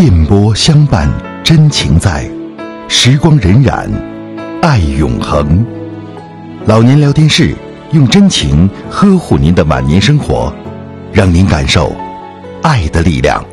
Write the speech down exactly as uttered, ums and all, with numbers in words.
电波相伴，真情在，时光荏苒，爱永恒。老年聊天室，用真情呵护您的晚年生活，让您感受爱的力量。